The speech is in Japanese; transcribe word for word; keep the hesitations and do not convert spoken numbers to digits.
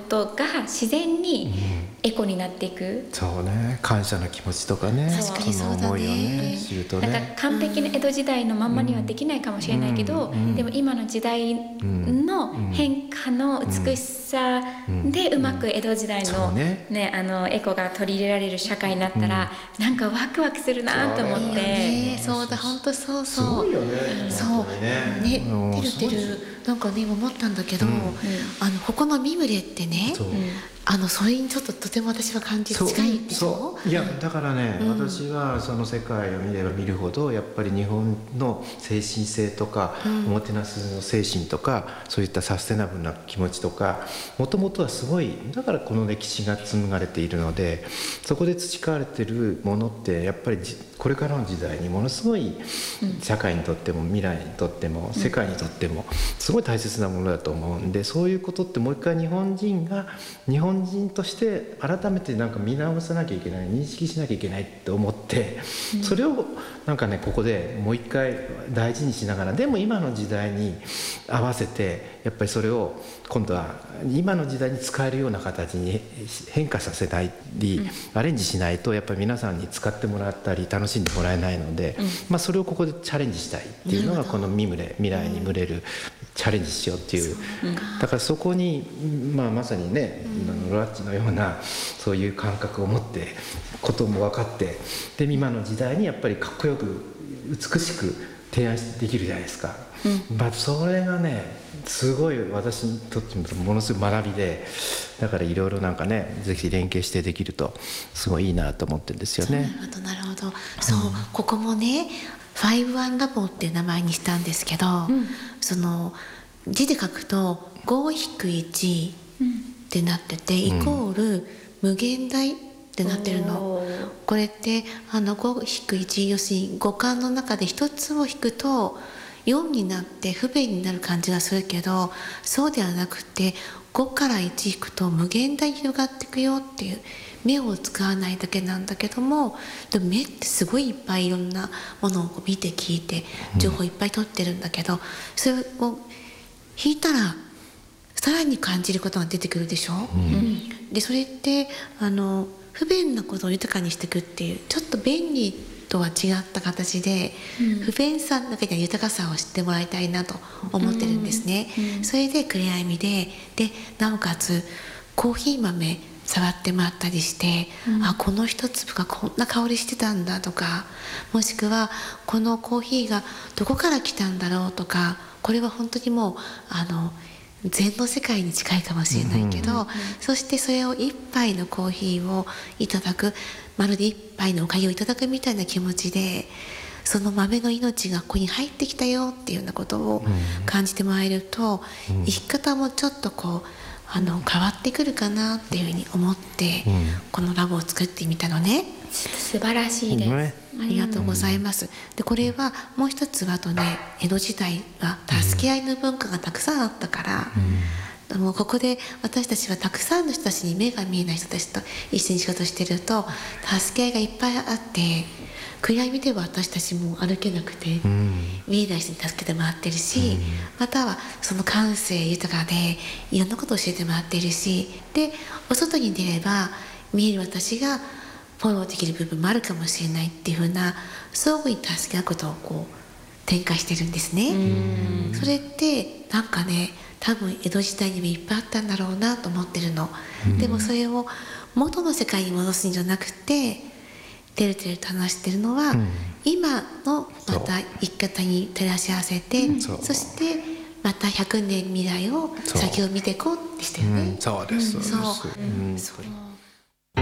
ことが自然にエコになっていく、 うん、そうね、感謝の気持ちとかね、 確かにそうだね、 その思いをね、知るとね、 なんか完璧な江戸時代のまんまにはできないかもしれないけど、うん、でも今の時代の変化の美しさでうまく江戸時代の、ねね、あのエコが取り入れられる社会になったら、うん、なんかワクワクするなと思って。 ね、そうだ、本当そうそう、すごいよね、そうね、てるてる、なんかね今思ったんだけど、うん、あのここのミムレってね、あのそれにちょっととても私は感じ近いでしょ。 いやだからね、うん、私はその世界を見れば見るほどやっぱり日本の精神性とか、うん、おもてなしの精神とか、そういったサステナブルな気持ちとか、もともとはすごい、だからこの歴史が紡がれているので、そこで培われているものってやっぱりこれからの時代にものすごい社会にとっても未来にとっても世界にとってもすごい大切なものだと思うんで、そういうことってもう一回日本人が日本人として改めてなんか見直さなきゃいけない、認識しなきゃいけないって思って、それをなんかねここでもう一回大事にしながら、でも今の時代に合わせてやっぱりそれを今度は今の時代に使えるような形に変化させないり、アレンジしないとやっぱり皆さんに使ってもらったり楽しんでもらえないので、まあそれをここでチャレンジしたいっていうのがこのミムレ、未来に群れるチャレンジしようっていう、だからそこに、まあ、まさにね、うん、ロラッチのようなそういう感覚を持ってことも分かって、で今の時代にやっぱりかっこよく美しく提案できるじゃないですか、うん、まあ、それがねすごい私にとってもものすごい学びで、だからいろいろなんかねぜひ連携してできるとすごいいいなと思ってるんですよね。 なるほどなるほど、そう、うん、ここもねファイブワンラボっていう名前にしたんですけど、うん、その字で書くと ごひくいち ってなってて、うん、イコール無限大ってなってるの。これってあの ごひくいち 要するに五感の中で一つを引くとよんになって不便になる感じがするけど、そうではなくてごからいち引くと無限大に広がっていくよっていう、目を使わないだけなんだけども、でも目ってすごいいっぱいいろんなものを見て聞いて情報いっぱい取ってるんだけど、うん、それを引いたらさらに感じることが出てくるでしょ、うん、でそれってあの不便なことを豊かにしていくっていう、ちょっと便利とは違った形で、うん、不便さだけで豊かさを知ってもらいたいなと思ってるんですね、うんうん、それで触れ合いみででなおかつコーヒー豆触ってもらったりして、うん、あこの一粒がこんな香りしてたんだとか、もしくはこのコーヒーがどこから来たんだろうとか、これは本当にもうあの禅の世界に近いかもしれないけど、うんうん、そしてそれを一杯のコーヒーをいただく、まるで一杯のおかゆをいただくみたいな気持ちで、その豆の命がここに入ってきたよっていうようなことを感じてもらえると、うん、生き方もちょっとこうあの変わってくるかなっていうふうに思って、うん、このラボを作ってみたのね。 素晴らしいです、 うん、ありがとうございます、うん、でこれはもう一つはとね、江戸時代は助け合いの文化がたくさんあったから、うん、もうここで私たちはたくさんの人たちに目が見えない人たちと一緒に仕事してると助け合いがいっぱいあって、暗闇では私たちも歩けなくて、うん、見えない人に助けてもらってるし、うん、またはその感性豊かでいろんなことを教えてもらっているし、でお外に出れば見える私がフォローできる部分もあるかもしれないっていう風な相互に助け合うことをこう展開してるんですね。うん、それってなんかね多分江戸時代にもいっぱいあったんだろうなと思ってるの。うん、でもそれを元の世界に戻すんじゃなくて、てるてると話してるのは、うん、今のまた生き方に照らし合わせて、うん、そ, そしてまたひゃくねん未来を先を見ていこうってしてるね。 うん、そうです、そうです、 うん、そう